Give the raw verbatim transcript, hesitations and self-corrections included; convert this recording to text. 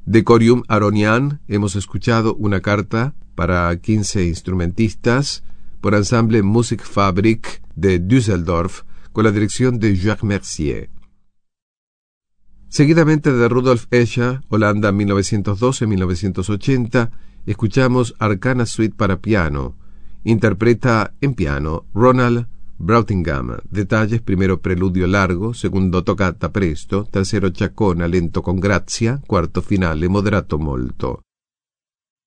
De Corium Aronian hemos escuchado una carta para quince instrumentistas por Ensemble Musikfabrik de Düsseldorf con la dirección de Jacques Mercier. Seguidamente de Rudolf Escher, Holanda mil novecientos doce a mil novecientos ochenta, escuchamos Arcana Suite para piano. Interpreta en piano Ronald Brautigam. Detalles: primero preludio largo, segundo toccata presto, tercero chaccona lento con grazia, cuarto finale moderato molto.